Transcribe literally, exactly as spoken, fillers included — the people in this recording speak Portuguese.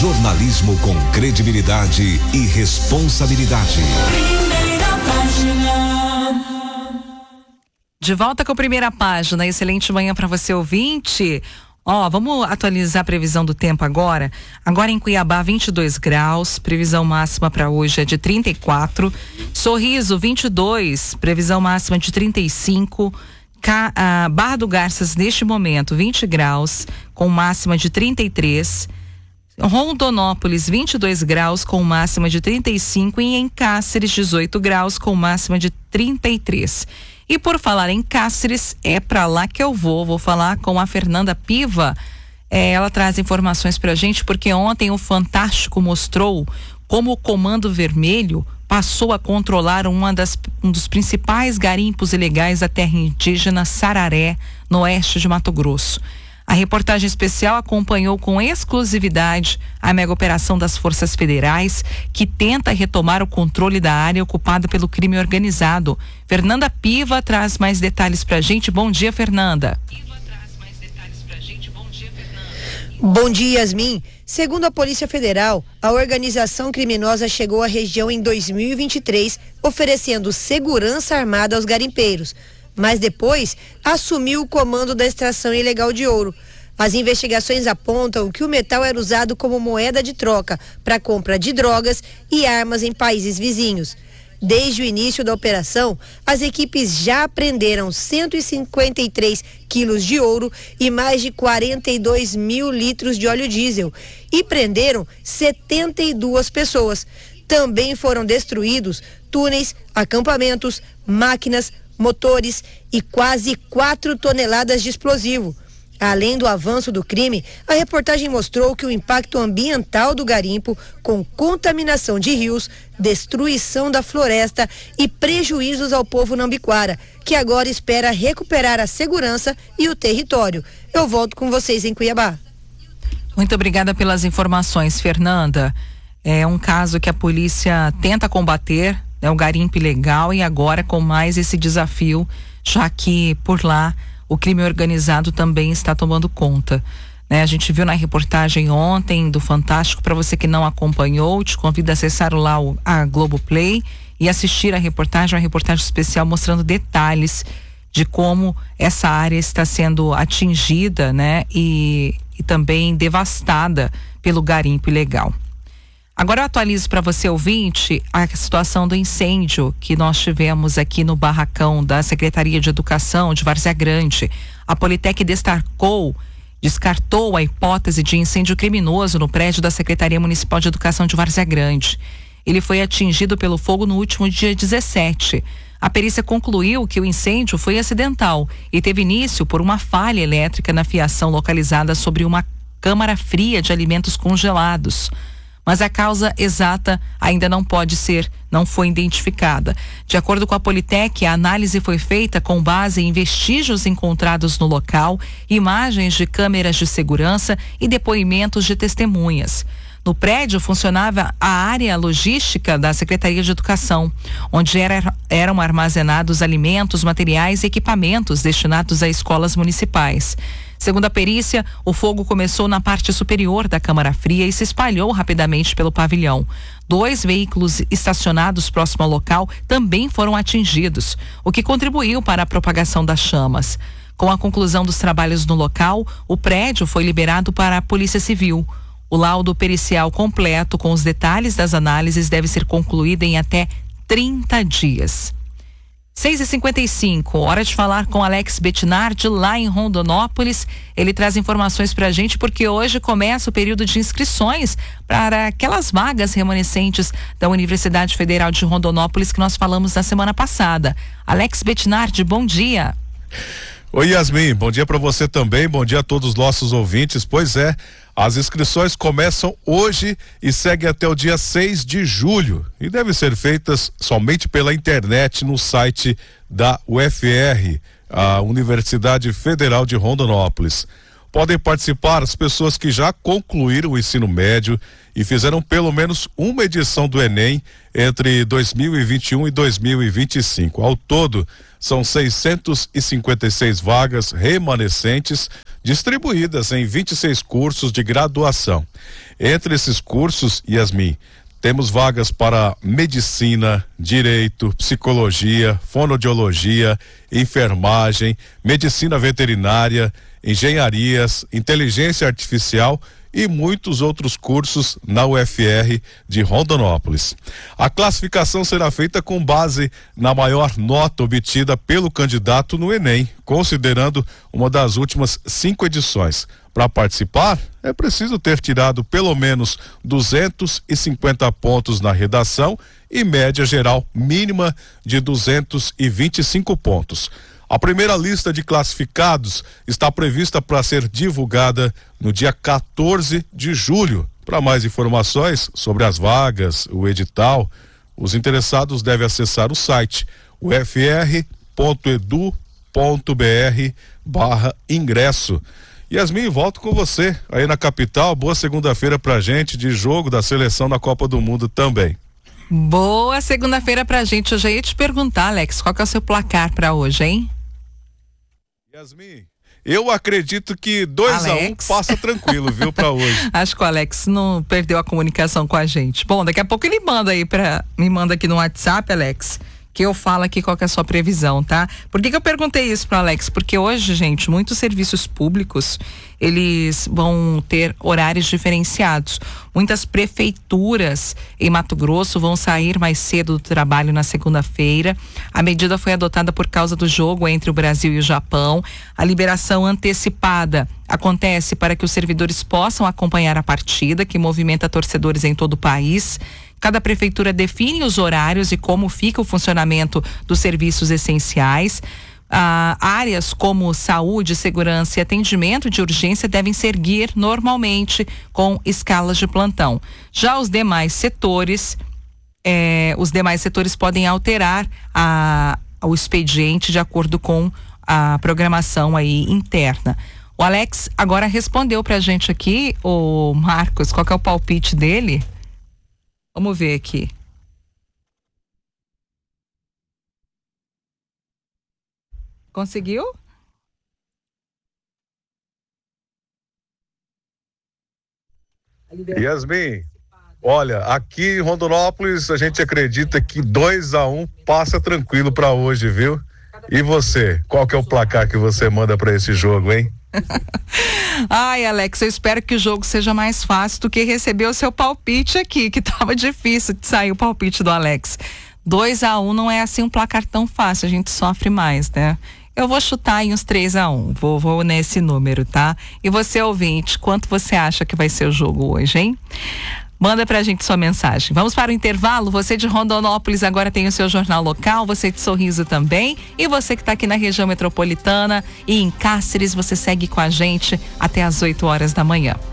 Jornalismo com credibilidade e responsabilidade. Primeira página. De volta com a Primeira Página. Excelente manhã para você, ouvinte. Ó, vamos atualizar a previsão do tempo agora. Agora em Cuiabá, vinte e dois graus, previsão máxima para hoje é de trinta e quatro. Sorriso, vinte e dois, previsão máxima de trinta e cinco. Ca, ah, Barra do Garças, neste momento, vinte graus, com máxima de trinta e três. Rondonópolis, vinte e dois graus, com máxima de trinta e cinco. E em Cáceres, dezoito graus, com máxima de trinta e três. E por falar em Cáceres, é para lá que eu vou. Vou falar com a Fernanda Piva. É, ela traz informações pra gente, porque ontem o Fantástico mostrou como o Comando Vermelho passou a controlar uma das, um dos principais garimpos ilegais da terra indígena Sararé, no oeste de Mato Grosso. A reportagem especial acompanhou com exclusividade a mega operação das Forças Federais, que tenta retomar o controle da área ocupada pelo crime organizado. Fernanda Piva traz mais detalhes pra gente. Bom dia, Fernanda. Bom dia, Yasmin. Segundo a Polícia Federal, a organização criminosa chegou à região em dois mil e vinte e três, oferecendo segurança armada aos garimpeiros, mas depois assumiu o comando da extração ilegal de ouro. As investigações apontam que o metal era usado como moeda de troca para compra de drogas e armas em países vizinhos. Desde o início da operação, as equipes já apreenderam cento e cinquenta e três quilos de ouro e mais de quarenta e dois mil litros de óleo diesel e prenderam setenta e duas pessoas. Também foram destruídos túneis, acampamentos, máquinas, motores e quase quatro toneladas de explosivo. Além do avanço do crime, a reportagem mostrou que o impacto ambiental do garimpo, com contaminação de rios, destruição da floresta e prejuízos ao povo nambiquara, que agora espera recuperar a segurança e o território. Eu volto com vocês em Cuiabá. Muito obrigada pelas informações, Fernanda. É um caso que a polícia tenta combater, é o garimpo ilegal, e agora com mais esse desafio, já que por lá o crime organizado também está tomando conta, né? A gente viu na reportagem ontem do Fantástico. Para você que não acompanhou, te convido a acessar lá o, a Globoplay e assistir a reportagem, uma reportagem especial mostrando detalhes de como essa área está sendo atingida, né? E, e também devastada pelo garimpo ilegal. Agora eu atualizo para você, ouvinte, a situação do incêndio que nós tivemos aqui no barracão da Secretaria de Educação de Várzea Grande. A Politec destacou, descartou a hipótese de incêndio criminoso no prédio da Secretaria Municipal de Educação de Várzea Grande. Ele foi atingido pelo fogo no último dia dezessete. A perícia concluiu que o incêndio foi acidental e teve início por uma falha elétrica na fiação localizada sobre uma câmara fria de alimentos congelados. Mas a causa exata ainda não pode ser, não foi identificada. De acordo com a Politec, a análise foi feita com base em vestígios encontrados no local, imagens de câmeras de segurança e depoimentos de testemunhas. No prédio funcionava a área logística da Secretaria de Educação, onde era, eram armazenados alimentos, materiais e equipamentos destinados a escolas municipais. Segundo a perícia, o fogo começou na parte superior da câmara fria e se espalhou rapidamente pelo pavilhão. Dois veículos estacionados próximo ao local também foram atingidos, o que contribuiu para a propagação das chamas. Com a conclusão dos trabalhos no local, o prédio foi liberado para a Polícia Civil. O laudo pericial completo com os detalhes das análises deve ser concluído em até trinta dias. seis e cinquenta e cinco, hora de falar com Alex Bettinardi lá em Rondonópolis. Ele traz informações pra gente porque hoje começa o período de inscrições para aquelas vagas remanescentes da Universidade Federal de Rondonópolis que nós falamos na semana passada. Alex Bettinardi, bom dia. Oi, Yasmin, bom dia para você também, bom dia a todos os nossos ouvintes. Pois é, as inscrições começam hoje e seguem até o dia seis de julho e devem ser feitas somente pela internet no site da U F R, a Universidade Federal de Rondonópolis. Podem participar as pessoas que já concluíram o ensino médio e fizeram pelo menos uma edição do Enem entre dois mil e vinte e um e dois mil e vinte e cinco. Ao todo, são seiscentas e cinquenta e seis vagas remanescentes distribuídas em vinte e seis cursos de graduação. Entre esses cursos, Yasmin, temos vagas para medicina, direito, psicologia, fonoaudiologia, enfermagem, medicina veterinária, engenharias, inteligência artificial e muitos outros cursos na U F R de Rondonópolis. A classificação será feita com base na maior nota obtida pelo candidato no Enem, considerando uma das últimas cinco edições. Para participar, é preciso ter tirado pelo menos duzentos e cinquenta pontos na redação e média geral mínima de duzentos e vinte e cinco pontos. A primeira lista de classificados está prevista para ser divulgada no dia quatorze de julho. Para mais informações sobre as vagas, o edital, os interessados devem acessar o site u f r ponto e d u ponto b r barra ingresso. Yasmin, volto com você aí na capital. Boa segunda-feira pra gente de jogo da seleção na Copa do Mundo também. Boa segunda-feira pra gente. Eu já ia te perguntar, Alex, qual que é o seu placar pra hoje, hein? Yasmin, eu acredito que dois a um passa tranquilo, viu, pra hoje. Acho que o Alex não perdeu a comunicação com a gente. Bom, daqui a pouco ele manda aí pra, me manda aqui no WhatsApp, Alex, que eu falo aqui qual que é a sua previsão, tá? Por que que eu perguntei isso pro Alex? Porque hoje, gente, muitos serviços públicos, eles vão ter horários diferenciados. Muitas prefeituras em Mato Grosso vão sair mais cedo do trabalho na segunda-feira. A medida foi adotada por causa do jogo entre o Brasil e o Japão. A liberação antecipada acontece para que os servidores possam acompanhar a partida, que movimenta torcedores em todo o país. Cada prefeitura define os horários e como fica o funcionamento dos serviços essenciais. Ah, áreas como saúde, segurança e atendimento de urgência devem seguir normalmente com escalas de plantão. Já os demais setores, eh, os demais setores podem alterar a, o expediente de acordo com a programação aí interna. O Alex agora respondeu pra gente aqui, o Marcos, qual que é o palpite dele? Vamos ver aqui. Conseguiu? Yasmin, olha, aqui em Rondonópolis a gente acredita que dois a um passa tranquilo para hoje, viu? E você, qual que é o placar que você manda para esse jogo, hein? Ai, Alex, eu espero que o jogo seja mais fácil do que receber o seu palpite aqui, que tava difícil de sair o palpite do Alex. dois a um não é assim um placar tão fácil, a gente sofre mais, né? Eu vou chutar em uns três a um, vou, vou nesse número, tá? E você, ouvinte, quanto você acha que vai ser o jogo hoje, hein? Manda pra gente sua mensagem. Vamos para o intervalo. Você de Rondonópolis agora tem o seu jornal local, você de Sorriso também. E você que tá aqui na região metropolitana e em Cáceres, você segue com a gente até às oito horas da manhã.